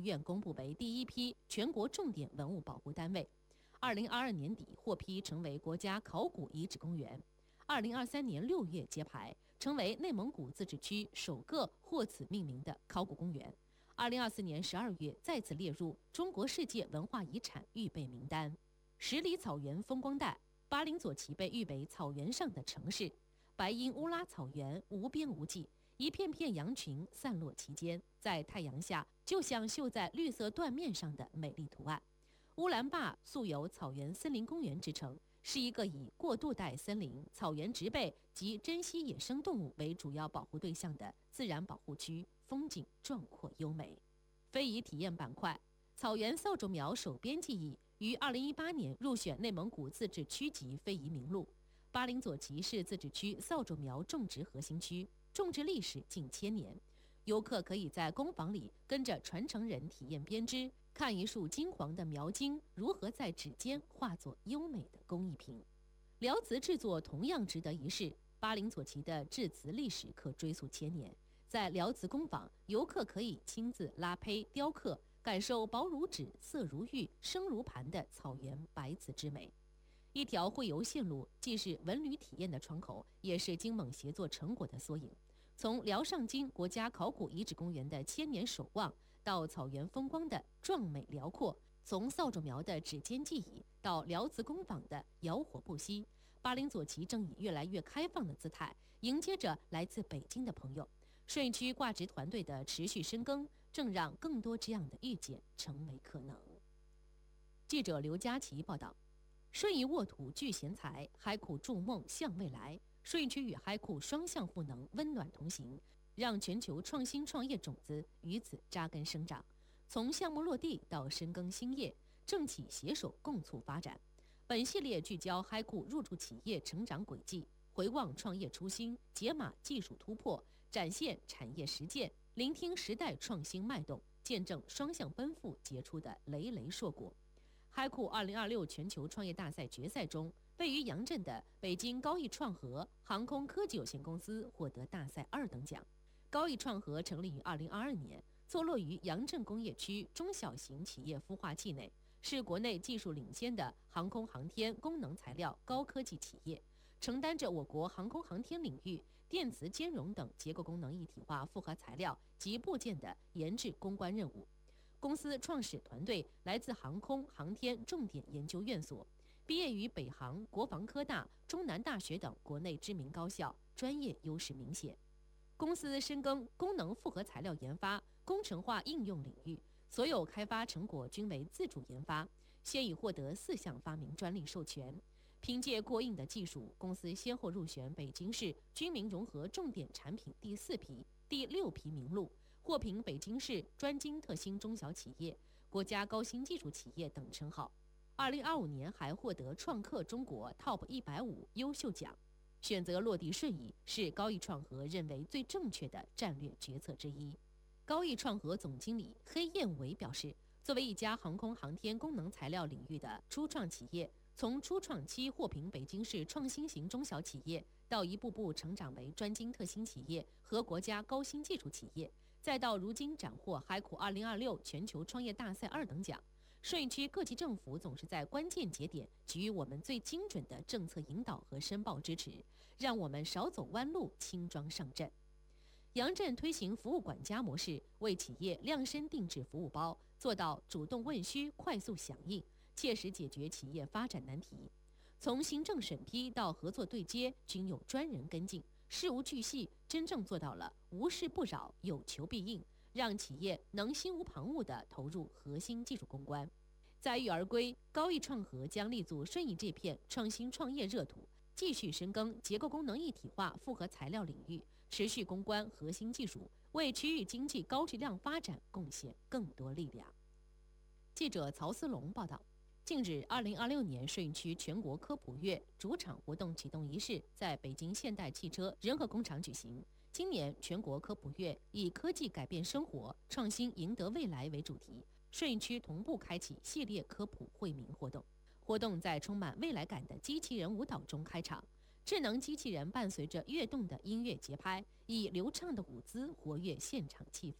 院公布为第一批全国重点文物保护单位，2022年底获批成为国家考古遗址公园，2023年6月揭牌，成为内蒙古自治区首个获此命名的考古公园。2024年12月再次列入中国世界文化遗产预备名单。十里草原风光带，巴林左旗被誉为草原上的城市。白音乌拉草原无边无际，一片片羊群散落其间，在太阳下就像绣在绿色缎面上的美丽图案。乌兰巴素有草原森林公园之称，是一个以过渡带森林、草原植被及珍稀野生动物为主要保护对象的自然保护区，风景壮阔优美。非遗体验板块，草原扫帚苗手编技艺于2018年入选内蒙古自治区级非遗名录。巴林左旗是自治区扫帚苗种植核心区，种植历史近1000年。游客可以在工坊里跟着传承人体验编织，看一束金黄的苗茎如何在指尖化作优美的工艺品。辽瓷制作同样值得一试，巴林左旗的制瓷历史可追溯1000年。在辽瓷工坊，游客可以亲自拉胚雕刻，感受薄如纸、色如玉、声如盘的草原白瓷之美。一条会游线路既是文旅体验的窗口，也是京蒙协作成果的缩影。从辽上京国家考古遗址公园的千年守望，到草原风光的壮美辽阔，从扫帚苗的指尖技艺到辽瓷工坊的摇火不息，巴林左旗正以越来越开放的姿态迎接着来自北京的朋友。顺义区挂职团队的持续深耕，正让更多这样的遇见成为可能。记者刘佳琪报道。顺义沃土聚贤才，嗨库筑梦向未来。顺义区与嗨库双向赋能，温暖同行，让全球创新创业种子于此扎根生长。从项目落地到深耕兴业，政企携手共促发展。本系列聚焦嗨库入驻企业成长轨迹，回望创业初心，解码技术突破，展现产业实践，聆听时代创新脉动，见证双向奔赴结出的累累硕果。嗨库2026全球创业大赛决赛中，位于杨震的北京高易创合航空科技有限公司获得大赛2等奖。高易创合成立于2022年，坐落于杨震工业区中小型企业孵化器内，是国内技术领先的航空航天功能材料高科技企业，承担着我国航空航天领域电磁兼容等结构功能一体化复合材料及部件的研制攻关任务。公司创始团队来自航空航天重点研究院所，毕业于北航、国防科大、中南大学等国内知名高校，专业优势明显。公司深耕功能复合材料研发、工程化应用领域，所有开发成果均为自主研发，现已获得4项发明专利授权。凭借过硬的技术，公司先后入选北京市军民融合重点产品第4批、第6批名录，获评北京市专精特新中小企业、国家高新技术企业等称号。2025年还获得创客中国 TOP 150优秀奖。选择落地顺义是高易创合认为最正确的战略决策之一。高易创合总经理黑燕伟表示，作为一家航空航天功能材料领域的初创企业，从初创期获评北京市创新型中小企业，到一步步成长为专精特新企业和国家高新技术企业，再到如今斩获嗨库2026全球创业大赛2等奖。顺义区各级政府总是在关键节点给予我们最精准的政策引导和申报支持，让我们少走弯路，轻装上阵。杨震推行服务管家模式，为企业量身定制服务包，做到主动问需、快速响应，切实解决企业发展难题。从行政审批到合作对接，均有专人跟进，事无巨细，真正做到了无事不扰、有求必应，让企业能心无旁骛地投入核心技术攻关。载誉而归，高易创合将立足顺义这片创新创业热土，继续深耕结构功能一体化复合材料领域，持续攻关核心技术，为区域经济高质量发展贡献更多力量。记者曹思龙报道。近日，2026年顺义区全国科普月主场活动启动仪式在北京现代汽车仁和工厂举行。今年全国科普月以科技改变生活，创新赢得未来为主题，顺义区同步开启系列科普惠民活动。活动在充满未来感的机器人舞蹈中开场，智能机器人伴随着跃动的音乐节拍，以流畅的舞姿活跃现场气氛，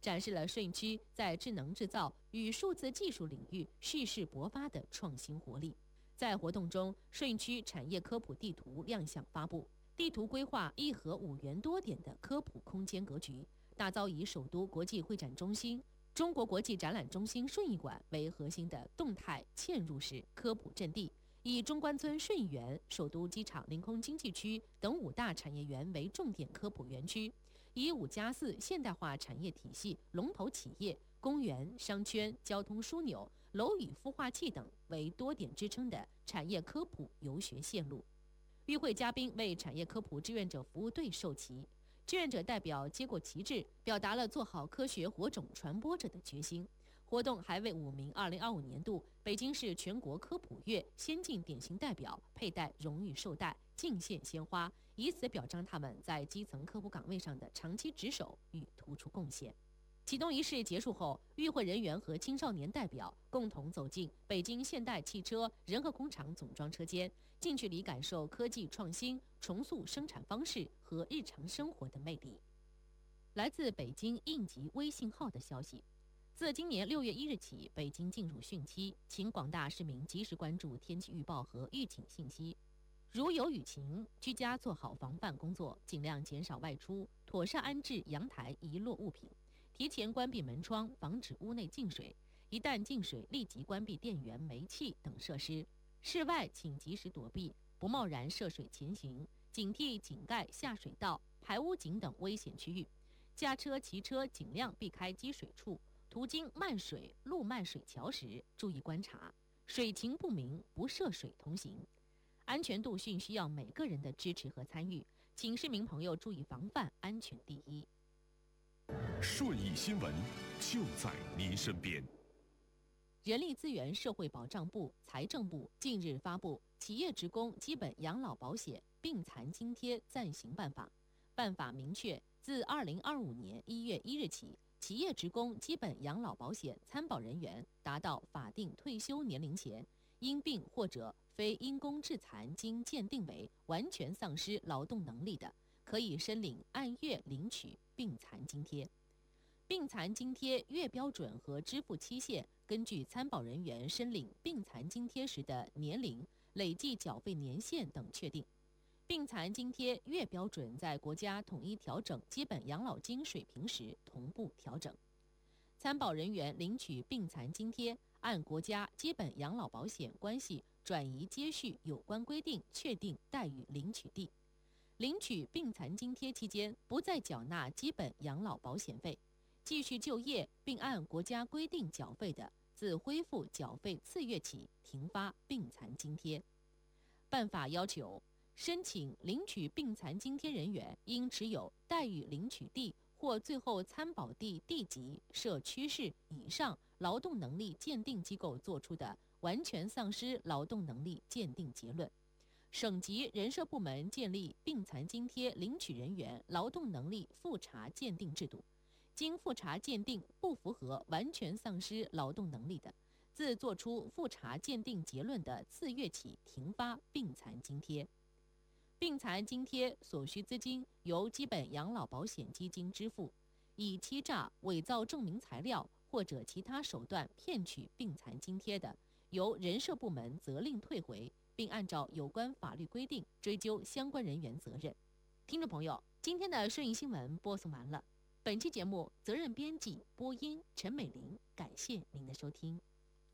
展示了顺义区在智能制造与数字技术领域蓄势勃发的创新活力。在活动中，顺义区产业科普地图亮相发布，地图规划1河5园多点的科普空间格局，打造以首都国际会展中心、中国国际展览中心顺义馆为核心的动态嵌入式科普阵地，以中关村顺义园、首都机场临空经济区等5大产业园为重点科普园区，以5+4现代化产业体系龙头企业、公园、商圈、交通枢纽、楼宇孵化器等为多点支撑的产业科普游学线路。与会嘉宾为产业科普志愿者服务队授旗，志愿者代表接过旗帜，表达了做好科学火种传播者的决心。活动还为5名2025年度北京市全国科普月先进典型代表佩戴荣誉绶带、敬献鲜花，以此表彰他们在基层科普岗位上的长期值守与突出贡献。启动仪式结束后，与会人员和青少年代表共同走进北京现代汽车仁和工厂总装车间，近距离感受科技创新重塑生产方式和日常生活的魅力。来自北京应急微信号的消息，自今年6月1日起，北京进入汛期，请广大市民及时关注天气预报和预警信息。如有雨情，居家做好防范工作，尽量减少外出，妥善安置阳台遗落物品，提前关闭门窗，防止屋内进水。一旦进水，立即关闭电源、煤气等设施。室外请及时躲避，不贸然涉水前行，警惕井盖、下水道、排污井等危险区域。驾车、骑车尽量避开积水处，途经漫水、路漫水桥时，注意观察，水情不明不涉水同行。安全度训需要每个人的支持和参与，请市民朋友注意防范，安全第一。 顺义新闻就在您身边。 人力资源社会保障部、财政部近日发布《企业职工基本养老保险病残津贴暂行办法》。办法明确，自2025年1月1日起，企业职工基本养老保险参保人员达到法定退休年龄前，因病或者非因公致残经鉴定为完全丧失劳动能力的，可以申领按月领取病残津贴。病残津贴月标准和支付期限根据参保人员申领病残津贴时的年龄、累计缴费年限等确定。病残津贴月标准在国家统一调整基本养老金水平时同步调整。参保人员领取病残津贴，按国家基本养老保险关系转移接续有关规定确定待遇领取地。领取病残津贴期间不再缴纳基本养老保险费，继续就业并按国家规定缴费的，自恢复缴费次月起停发病残津贴。办法要求，申请领取病残津贴人员应持有待遇领取地或最后参保地地级设区市以上劳动能力鉴定机构作出的完全丧失劳动能力鉴定结论。省级人社部门建立病残津贴领取人员劳动能力复查鉴定制度，经复查鉴定不符合完全丧失劳动能力的，自作出复查鉴定结论的次月起停发病残津贴。病残津贴所需资金由基本养老保险基金支付，以欺诈、伪造证明材料或者其他手段骗取病残津贴的，由人社部门责令退回，并按照有关法律规定追究相关人员责任。听众朋友，今天的顺义新闻播送完了。本期节目责任编辑播音陈美玲，感谢您的收听。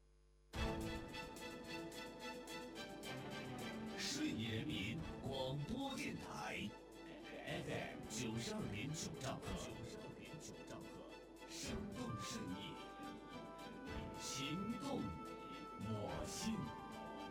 顺义人民广播电台 FM92.9兆赫。